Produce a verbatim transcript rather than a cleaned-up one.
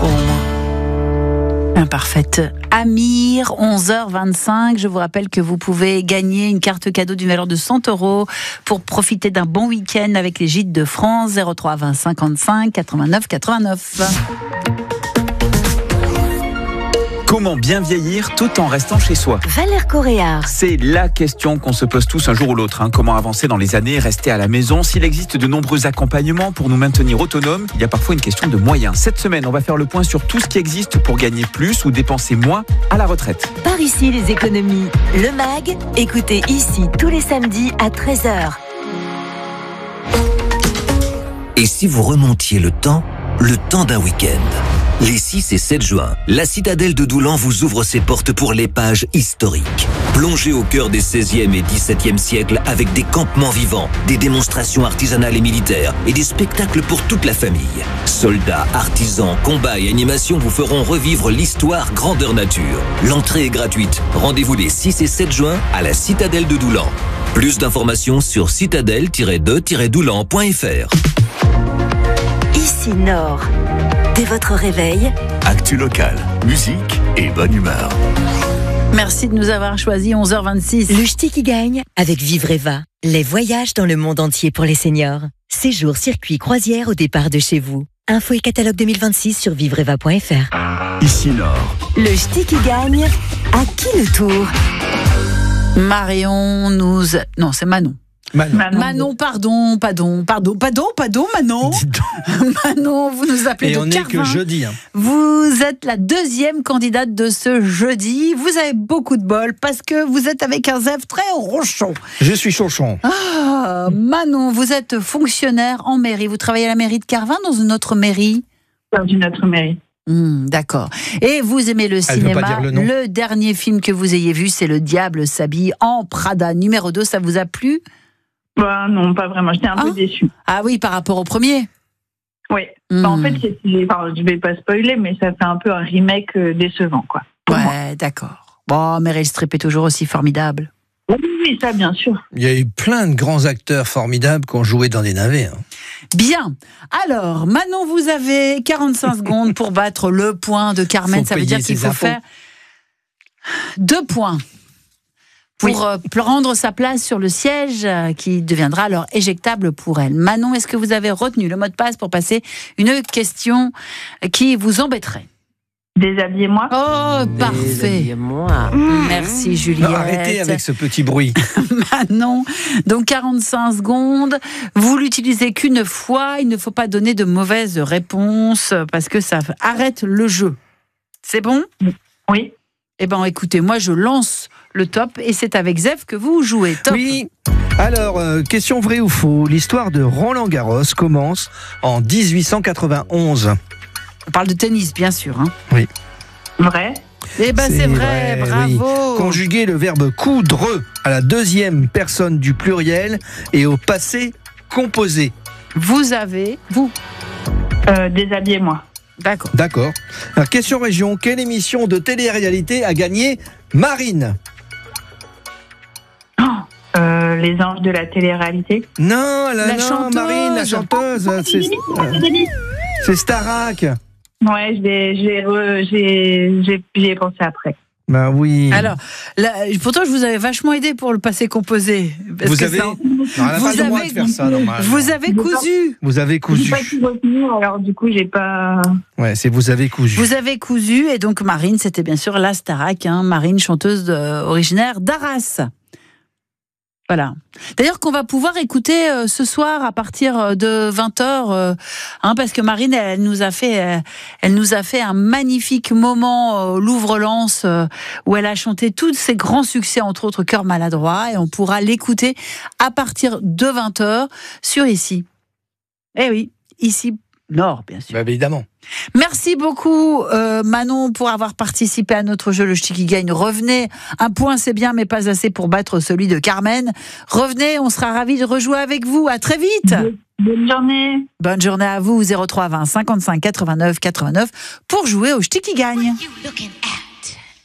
Imparfaite. Amir, onze heures vingt-cinq. Je vous rappelle que vous pouvez gagner une carte cadeau d'une valeur de cent euros pour profiter d'un bon week-end avec les Gîtes de France. zéro trois vingt cinquante-cinq quatre-vingt-neuf quatre-vingt-neuf. Comment bien vieillir tout en restant chez soi? Valère Coréard. C'est la question qu'on se pose tous un jour ou l'autre. Hein. Comment avancer dans les années, rester à la maison? S'il existe de nombreux accompagnements pour nous maintenir autonomes, il y a parfois une question de moyens. Cette semaine, on va faire le point sur tout ce qui existe pour gagner plus ou dépenser moins à la retraite. Par ici, les économies. Le M A G, écoutez ici tous les samedis à treize heures. Et si vous remontiez le temps, le temps d'un week-end? Les six et sept juin, la citadelle de Doulan vous ouvre ses portes pour l'épage historique. Plongez au cœur des seizième et dix-septième siècles avec des campements vivants, des démonstrations artisanales et militaires et des spectacles pour toute la famille. Soldats, artisans, combats et animations vous feront revivre l'histoire grandeur nature. L'entrée est gratuite. Rendez-vous les six et sept juin à la citadelle de Doulan. Plus d'informations sur citadelle tiret de tiret doulan point f r. Ici Nord. Dès votre réveil, actu locale, musique et bonne humeur. Merci de nous avoir choisi. onze heures vingt-six. Le ch'ti qui gagne avec Vivreva. Les voyages dans le monde entier pour les seniors. Séjour, circuit, croisière au départ de chez vous. Info et catalogue deux mille vingt-six sur vivreva point f r. Ici Nord. Le ch'ti qui gagne, à qui le tour? Marion nous... a... Non, c'est Manon. Manon. Manon, Manon, pardon, pardon, pardon, pardon, pardon, Manon. Manon, vous nous appelez Et de on n'est que jeudi. Hein. Vous êtes la deuxième candidate de ce jeudi. Vous avez beaucoup de bol parce que vous êtes avec un zèbre très ronchon. Je suis chonchon. Ah, Manon, vous êtes fonctionnaire en mairie. Vous travaillez à la mairie de Carvin, dans une autre mairie? Dans une autre mairie. Mmh, d'accord. Et vous aimez le Elle cinéma. veut pas dire le nom. Le dernier film que vous ayez vu, c'est Le Diable s'habille en Prada. Numéro deux, ça vous a plu? Bah, non, pas vraiment. J'étais un ah. peu déçue. Ah oui, par rapport au premier? Oui. Mmh. Bah, en fait, c'est, enfin, je vais pas spoiler, mais ça fait un peu un remake décevant, quoi. Ouais, moi. d'accord. Bon, Meryl Streep est toujours aussi formidable. Oui, oui, ça, bien sûr. Il y a eu plein de grands acteurs formidables qui ont joué dans des navets. Hein. Bien. Alors, Manon, vous avez quarante-cinq secondes pour battre le point de Carmen. Faut ça veut dire qu'il faut impôts. faire deux points. Pour oui. prendre sa place sur le siège qui deviendra alors éjectable pour elle. Manon, est-ce que vous avez retenu le mot de passe pour passer une question qui vous embêterait? Déshabillez-moi. Oh, parfait. Déshabillez-moi. Merci, Juliette. Non, arrêtez avec ce petit bruit. Manon, donc quarante-cinq secondes. Vous l'utilisez qu'une fois. Il ne faut pas donner de mauvaises réponses parce que ça arrête le jeu. C'est bon? Oui. Eh bien, écoutez, moi, je lance le top et c'est avec Zef que vous jouez. Top. Oui. Alors, euh, question vrai ou faux, l'histoire de Roland Garros commence en dix-huit cent quatre-vingt-onze. On parle de tennis, bien sûr. Hein. Oui. Vrai. Eh ben, c'est, c'est vrai, vrai, bravo. Oui. Conjuguer le verbe coudre à la deuxième personne du pluriel et au passé composé. Vous avez, vous euh, Déshabillez-moi. D'accord. D'accord. Alors, question région, quelle émission de télé-réalité a gagné Marine? Oh, euh, les anges de la télé-réalité. Non, la, la non chanteuse. Marine, la chanteuse. Oh, c'est, euh, c'est Starac. Ouais, je l'ai, j'ai, re, j'ai, j'ai, j'y ai pensé après. Bah oui. Alors, là, pourtant, je vous avais vachement aidé pour le passé composé. Parce vous que avez, ça... non, elle n'a vous pas le droit avez... de faire ça normalement. Vous avez cousu. Vous avez cousu. J'ai pas pu retenir, alors du coup, j'ai pas. Ouais, c'est vous avez cousu. Vous avez cousu, et donc Marine, c'était bien sûr la Starac, hein, Marine, chanteuse de, originaire d'Arras. Voilà. D'ailleurs, qu'on va pouvoir écouter euh, ce soir à partir de vingt heures, euh, hein, parce que Marine, elle, elle nous a fait, euh, elle nous a fait un magnifique moment euh, Louvre-Lens euh, où elle a chanté tous ses grands succès, entre autres Cœur maladroit, et on pourra l'écouter à partir de vingt heures sur ici. Eh oui, ici Nord, bien sûr. Bah, évidemment. Merci beaucoup euh, Manon pour avoir participé à notre jeu Le Ch'ti qui gagne. Revenez, un point c'est bien mais pas assez pour battre celui de Carmen. Revenez, on sera ravis de rejouer avec vous. À très vite. Bonne journée. Bonne journée à vous. zéro trois vingt cinquante-cinq quatre-vingt-neuf quatre-vingt-neuf pour jouer au Ch'ti qui gagne. What you looking at?